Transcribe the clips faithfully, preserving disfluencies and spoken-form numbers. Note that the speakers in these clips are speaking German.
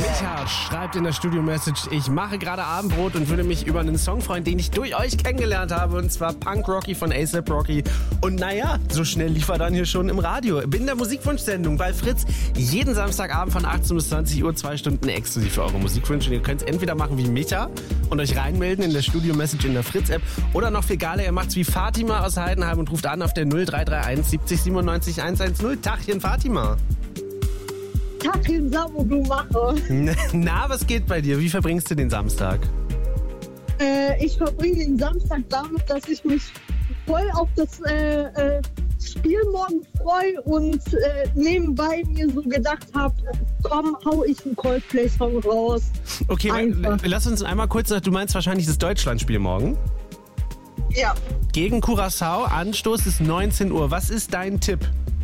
Micha schreibt in der Studio-Message, ich mache gerade Abendbrot und würde mich über einen Song freuen, den ich durch euch kennengelernt habe, und zwar Punk Rocky von A$AP Rocky. Und naja, so schnell lief er dann hier schon im Radio. Bin in der Musikwunschsendung bei Fritz. Jeden Samstagabend von achtzehn bis zwanzig Uhr, zwei Stunden exklusiv für eure Musikwünsche. Ihr könnt es entweder machen wie Micha und euch reinmelden in der Studio-Message in der Fritz-App, oder noch viel geiler, ihr macht's wie Fatima aus Heidenheim und ruft an auf der null drei drei eins siebzig siebenundneunzig hundertzehn. Tachchen, Fatima. Tachchen, Samu, du Macher. Na, was geht bei dir? Wie verbringst du den Samstag? Äh, ich verbringe den Samstag damit, dass ich mich voll auf das äh, äh, Spiel morgen freue und äh, nebenbei mir so gedacht habe, komm, hau ich einen Coldplay-Song raus. Okay, Einfach. lass uns einmal kurz, du meinst wahrscheinlich das Deutschlandspiel morgen? Ja. Gegen Curaçao, Anstoß ist neunzehn Uhr. Was ist dein Tipp?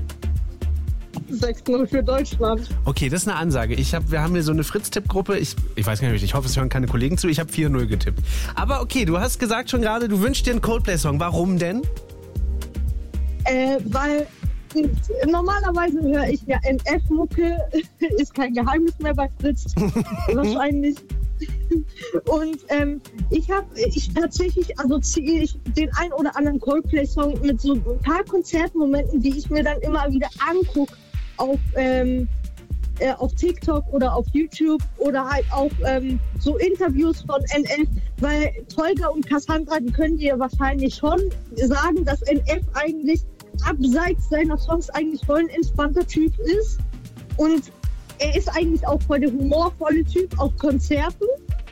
sechs null für Deutschland. Okay, das ist eine Ansage. Ich hab, wir haben hier so eine Fritz-Tipp-Gruppe. Ich, ich weiß gar nicht, ich hoffe, es hören keine Kollegen zu. Ich habe vier null getippt. Aber okay, du hast gesagt schon gerade, du wünschst dir einen Coldplay-Song. Warum denn? Äh, weil normalerweise höre ich ja N F-Mucke, ist kein Geheimnis mehr bei Fritz, wahrscheinlich. Und ähm, ich habe, ich tatsächlich assoziiere ich den ein oder anderen Coldplay-Song mit so ein paar Konzertmomenten, die ich mir dann immer wieder angucke auf, ähm, äh, auf TikTok oder auf YouTube oder halt auch ähm, so Interviews von N F, weil Tolga und Cassandra, die können dir wahrscheinlich schon sagen, dass N F eigentlich abseits seiner Songs eigentlich voll ein entspannter Typ ist, und er ist eigentlich auch voll der humorvolle Typ auf Konzerten.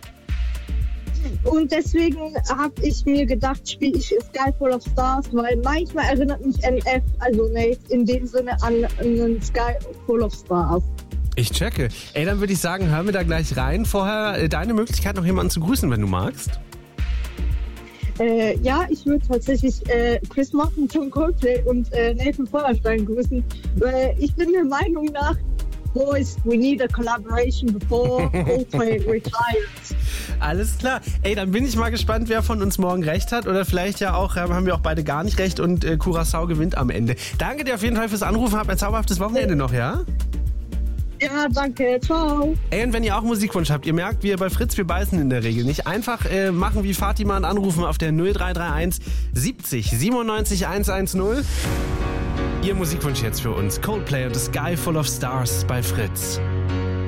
Und deswegen habe ich mir gedacht, spiele ich Sky Full of Stars, weil manchmal erinnert mich N F, also Nate, in dem Sinne an einen Sky Full of Stars. Ich checke. Ey, dann würde ich sagen, hören wir da gleich rein. Vorher äh, deine Möglichkeit, noch jemanden zu grüßen, wenn du magst. Äh, ja, ich würde tatsächlich äh, Chris Martin von Coldplay und äh, Nathan Feuerstein grüßen, weil ich bin der Meinung nach, Boys, we need a collaboration before Coldplay retires. Alles klar. Ey, dann bin ich mal gespannt, wer von uns morgen recht hat. Oder vielleicht ja auch, äh, haben wir auch beide gar nicht recht und äh, Curaçao gewinnt am Ende. Danke dir auf jeden Fall fürs Anrufen. Habt ein zauberhaftes Wochenende noch, ja? Ja, danke. Ciao. Ey, und wenn ihr auch Musikwunsch habt, ihr merkt, wir bei Fritz, wir beißen in der Regel nicht. Einfach äh, machen wie Fatima und anrufen auf der null drei drei eins siebzig siebenundneunzig hundertzehn. Ihr Musikwunsch jetzt für uns. Coldplay und The Sky Full of Stars bei Fritz.